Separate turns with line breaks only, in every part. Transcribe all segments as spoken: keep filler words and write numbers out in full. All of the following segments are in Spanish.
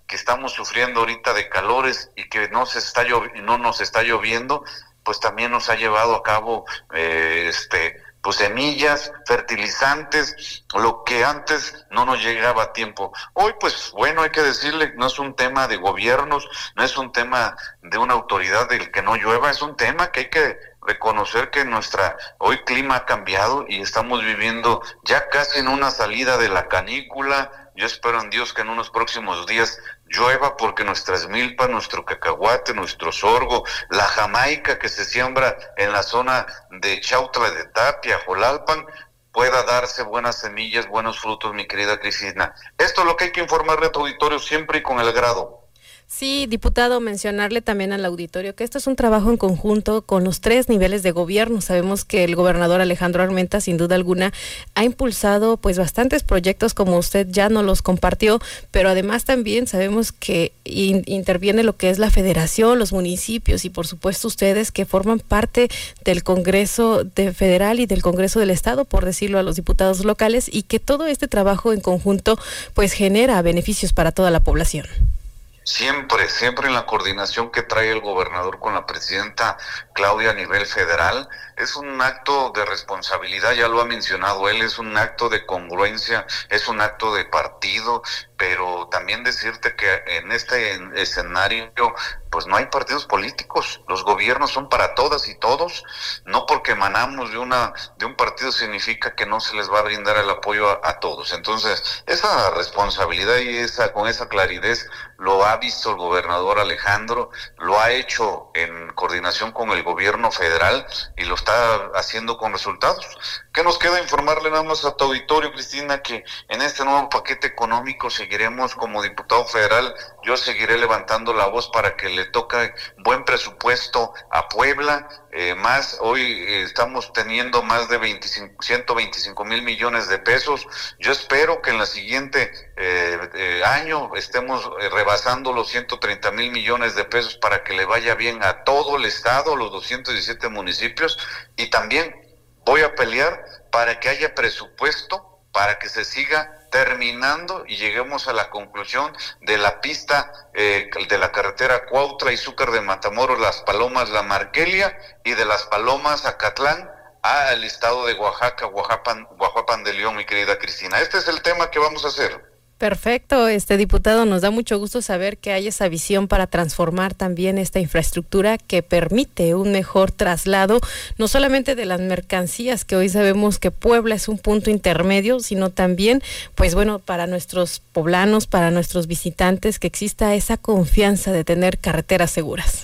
que estamos sufriendo ahorita de calores y que no se está llov- no nos está lloviendo, pues también nos ha llevado a cabo eh, este pues semillas, fertilizantes, lo que antes no nos llegaba a tiempo. Hoy, pues bueno, hay que decirle, no es un tema de gobiernos, no es un tema de una autoridad del que no llueva, es un tema que hay que reconocer que nuestra hoy clima ha cambiado y estamos viviendo ya casi en una salida de la canícula. Yo espero en Dios que en unos próximos días llueva, porque nuestras milpas, nuestro cacahuate, nuestro sorgo, la jamaica que se siembra en la zona de Chautla de Tapia, Jolalpan, pueda darse buenas semillas, buenos frutos, mi querida Cristina. Esto es lo que hay que informarle a tu auditorio siempre y con el grado.
Sí, diputado, mencionarle también al auditorio que esto es un trabajo en conjunto con los tres niveles de gobierno. Sabemos que el gobernador Alejandro Armenta, sin duda alguna, ha impulsado pues bastantes proyectos, como usted ya nos los compartió, pero además también sabemos que in- interviene lo que es la federación, los municipios y por supuesto ustedes que forman parte del Congreso de Federal y del Congreso del Estado, por decirlo a los diputados locales, y que todo este trabajo en conjunto pues genera beneficios para toda la población.
Siempre, siempre en la coordinación que trae el gobernador con la presidenta Claudia a nivel federal, es un acto de responsabilidad, ya lo ha mencionado él, es un acto de congruencia, es un acto de partido, pero también decirte que en este escenario pues no hay partidos políticos, los gobiernos son para todas y todos, no porque emanamos de una de un partido significa que no se les va a brindar el apoyo a, a todos. Entonces, esa responsabilidad y esa con esa claridad lo ha visto el gobernador Alejandro, lo ha hecho en coordinación con el gobierno federal y lo está haciendo con resultados. ¿Qué nos queda? Informarle nada más a tu auditorio, Cristina, que en este nuevo paquete económico seguiremos como diputado federal, yo seguiré levantando la voz para que le toque buen presupuesto a Puebla, eh, más, hoy eh, estamos teniendo más de veinticinco, ciento veinticinco mil millones de pesos, yo espero que en la siguiente eh, eh, año estemos eh, rebasando los ciento treinta mil millones de pesos para que le vaya bien a todo el estado, los doscientos diecisiete municipios, y también voy a pelear para que haya presupuesto para que se siga terminando y lleguemos a la conclusión de la pista eh, de la carretera Cuautla y Zúcar de Matamoros, Las Palomas, La Marquelia, y de Las Palomas a Catlán, al estado de Oaxaca, Oaxapan, Oaxapan de León, mi querida Cristina. Este es el tema que vamos a hacer.
Perfecto, este diputado, nos da mucho gusto saber que hay esa visión para transformar también esta infraestructura que permite un mejor traslado, no solamente de las mercancías, que hoy sabemos que Puebla es un punto intermedio, sino también, pues bueno, para nuestros poblanos, para nuestros visitantes, que exista esa confianza de tener carreteras seguras.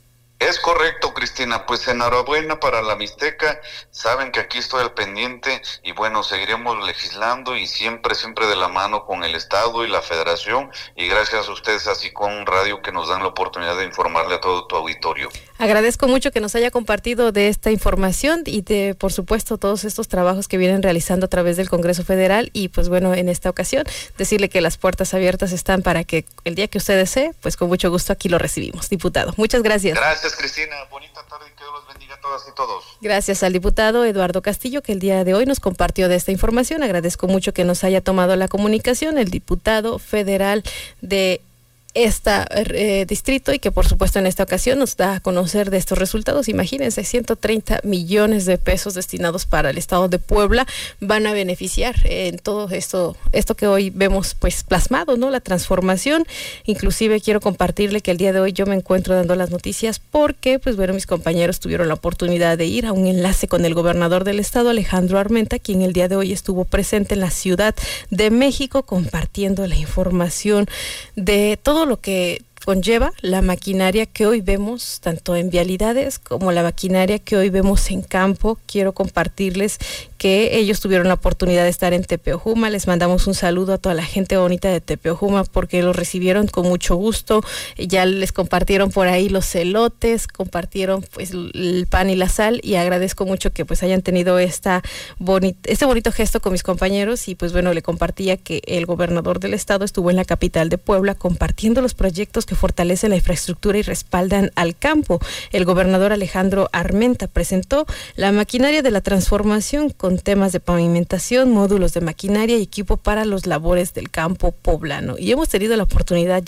Es correcto, Cristina, pues enhorabuena para la Mixteca, saben que aquí estoy al pendiente y bueno, seguiremos legislando y siempre, siempre de la mano con el Estado y la Federación, y gracias a ustedes así con Radio que nos dan la oportunidad de informarle a todo tu auditorio.
Agradezco mucho que nos haya compartido de esta información y de, por supuesto, todos estos trabajos que vienen realizando a través del Congreso Federal, y pues bueno, en esta ocasión, decirle que las puertas abiertas están para que el día que usted desee, pues con mucho gusto aquí lo recibimos. Diputado, muchas gracias.
Gracias, Cristina, bonita tarde y que Dios los bendiga a todas y todos.
Gracias al diputado Eduardo Castillo, que el día de hoy nos compartió de esta información. Agradezco mucho que nos haya tomado la comunicación, el diputado federal de este eh, distrito, y que por supuesto en esta ocasión nos da a conocer de estos resultados. Imagínense, ciento treinta millones de pesos destinados para el estado de Puebla van a beneficiar en todo esto esto que hoy vemos pues plasmado, ¿no? La transformación. Inclusive quiero compartirle que el día de hoy yo me encuentro dando las noticias porque pues bueno, mis compañeros tuvieron la oportunidad de ir a un enlace con el gobernador del estado, Alejandro Armenta, quien el día de hoy estuvo presente en la Ciudad de México compartiendo la información de todo lo que conlleva la maquinaria que hoy vemos tanto en vialidades como la maquinaria que hoy vemos en campo. Quiero compartirles que ellos tuvieron la oportunidad de estar en Tepeojuma. Les mandamos un saludo a toda la gente bonita de Tepeojuma porque los recibieron con mucho gusto. Ya les compartieron por ahí los elotes, compartieron pues el pan y la sal, y agradezco mucho que pues hayan tenido esta boni- este bonito gesto con mis compañeros. Y pues bueno, le compartía que el gobernador del estado estuvo en la capital de Puebla compartiendo los proyectos que fortalecen la infraestructura y respaldan al campo. El gobernador Alejandro Armenta presentó la maquinaria de la transformación con temas de pavimentación, módulos de maquinaria y equipo para los labores del campo poblano. Y hemos tenido la oportunidad ya